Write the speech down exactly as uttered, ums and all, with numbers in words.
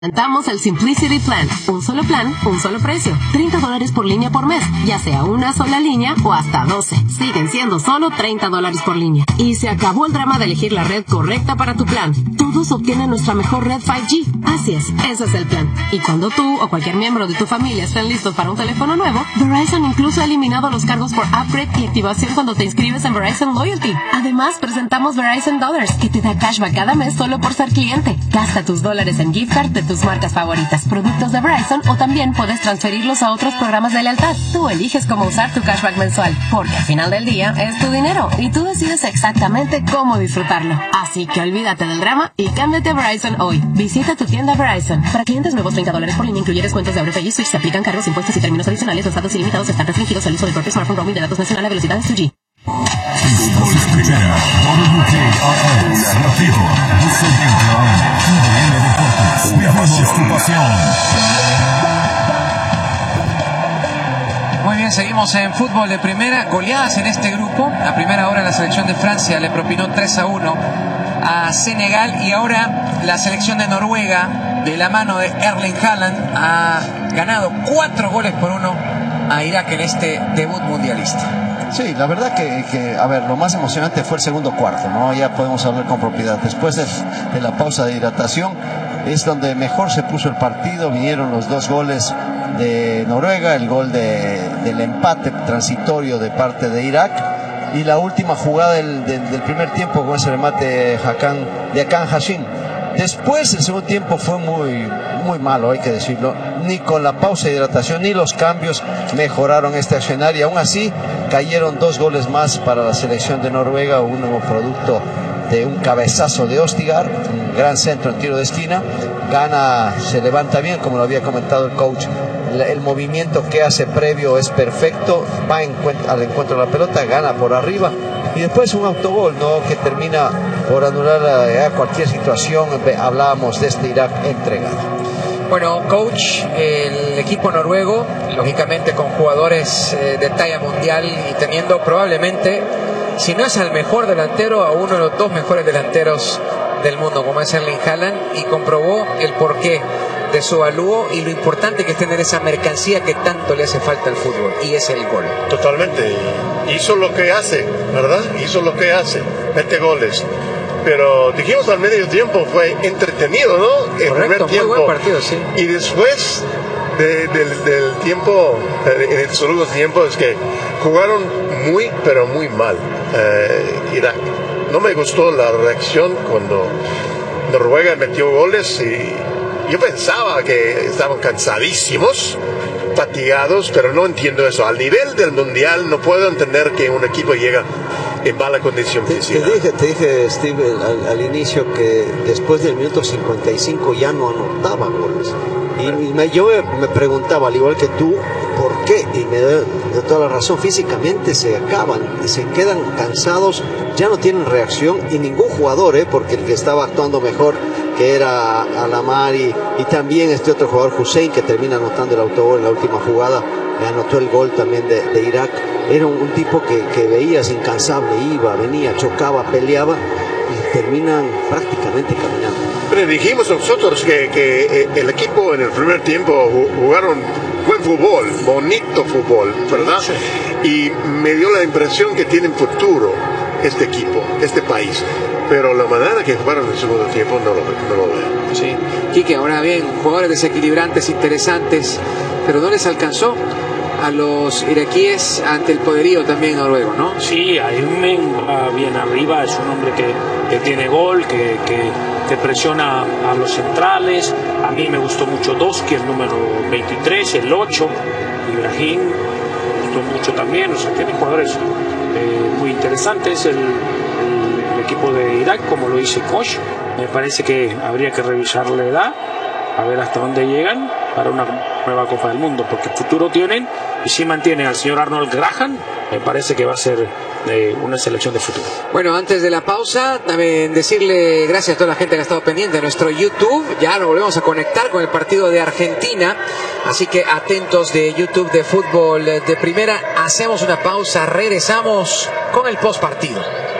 Presentamos el Simplicity Plan. Un solo plan, un solo precio. treinta dólares por línea por mes, ya sea una sola línea o hasta doce. Siguen siendo solo treinta dólares por línea. Y se acabó el drama de elegir la red correcta para tu plan. Todos obtienen nuestra mejor red cinco G. Así es, ese es el plan. Y cuando tú o cualquier miembro de tu familia estén listos para un teléfono nuevo, Verizon incluso ha eliminado los cargos por upgrade y activación cuando te inscribes en Verizon Loyalty. Además, presentamos Verizon Dollars, que te da cashback cada mes solo por ser cliente. Gasta tus dólares en gift card de tus marcas favoritas, productos de Verizon, o también puedes transferirlos a otros programas de lealtad. Tú eliges cómo usar tu cashback mensual, porque al final del día es tu dinero y tú decides exactamente cómo disfrutarlo. Así que olvídate del drama y cámbiate a Verizon hoy. Visita tu tienda Verizon. Para clientes nuevos, treinta dólares por línea, incluye descuentos de AutoPay y Switch. Se aplican cargos, impuestos y términos adicionales. Los datos ilimitados están restringidos al uso de propio smartphone roaming de datos nacional a velocidades dos G. Fútbol de Primera, W K R S, Nativo, T V N Deportes, vivimos tu pasión. Muy bien, seguimos en Fútbol de Primera. Goleadas en este grupo. A primera hora la selección de Francia le propinó tres a uno a Senegal, y ahora la selección de Noruega, de la mano de Erling Haaland, ha ganado cuatro goles por uno a Irak en este debut mundialista. Sí, la verdad que, que, a ver, lo más emocionante fue el segundo cuarto, ¿no? Ya podemos hablar con propiedad. Después de, de la pausa de hidratación es donde mejor se puso el partido. Vinieron los dos goles de Noruega, el gol de, del empate transitorio de parte de Irak, y la última jugada del, del, del primer tiempo con ese remate de Hakan, de Hakan Hashim. Después el segundo tiempo fue muy, muy malo, hay que decirlo. Ni con la pausa de hidratación ni los cambios mejoraron este escenario. Aún así cayeron dos goles más para la selección de Noruega, un nuevo producto de un cabezazo de Ostigar, un gran centro en tiro de esquina. Gana, se levanta bien, como lo había comentado el coach. El, el movimiento que hace previo es perfecto, va en, al encuentro de la pelota, gana por arriba, y después un autogol, ¿no?, que termina por anular a, a cualquier situación. Hablábamos de este Irak entregado. Bueno, coach, el equipo noruego, lógicamente con jugadores eh, de talla mundial y teniendo probablemente, si no es al mejor delantero, a uno de los dos mejores delanteros del mundo, como es Erling Haaland, y comprobó el porqué de su avalúo y lo importante que es tener esa mercancía que tanto le hace falta al fútbol, y es el gol. Totalmente, hizo lo que hace, ¿verdad? Hizo lo que hace, mete goles. Pero dijimos al medio tiempo fue entretenido, ¿no? El Correcto, primer tiempo. Muy buen partido, sí. Y después de, del, del tiempo, en el segundo tiempo, es que jugaron muy, pero muy mal eh, Irak. No me gustó la reacción cuando Noruega metió goles, y yo pensaba que estaban cansadísimos, fatigados, pero no entiendo eso. Al nivel del mundial no puedo entender que un equipo llega en mala condición física. Te dije, te dije Steve, al, al inicio, que después del minuto cincuenta y cinco ya no anotaba goles. Y, y me, yo me preguntaba, al igual que tú, ¿por qué? Y me da toda la razón. Físicamente se acaban y se quedan cansados, ya no tienen reacción, y ningún jugador, ¿eh? Porque el que estaba actuando mejor, que era Alamari, y también este otro jugador, Hussein, que termina anotando el autogol en la última jugada, me anotó el gol también de, de Irak. Era un, un tipo que, que veías incansable, iba, venía, chocaba, peleaba, y terminan prácticamente caminando. Pero dijimos nosotros que, que el equipo en el primer tiempo jugaron buen fútbol, bonito fútbol, ¿verdad? Sí. Y me dio la impresión que tienen futuro este equipo, este país. Pero la manera que jugaron en el segundo tiempo no lo, no lo veo. Sí. Quique, ahora bien, jugadores desequilibrantes, interesantes, pero no les alcanzó a los iraquíes ante el poderío también noruego, ¿no? Sí, Ayumen va bien arriba, es un hombre que, que tiene gol, que, que, que presiona a los centrales. A mí me gustó mucho Doski, el número veintitrés, el ocho, Ibrahim, me gustó mucho también. O sea, tienen jugadores eh, muy interesantes. El, el, el equipo de Irak, como lo dice Koch, me parece que habría que revisar la edad, a ver hasta dónde llegan para una nueva Copa del Mundo, porque futuro tienen, y si mantienen al señor Arnold Graham, me parece que va a ser eh, una selección de futuro. Bueno, antes de la pausa, también decirle gracias a toda la gente que ha estado pendiente de nuestro YouTube. Ya nos volvemos a conectar con el partido de Argentina, así que atentos de YouTube de Fútbol de Primera. Hacemos una pausa, regresamos con el post partido.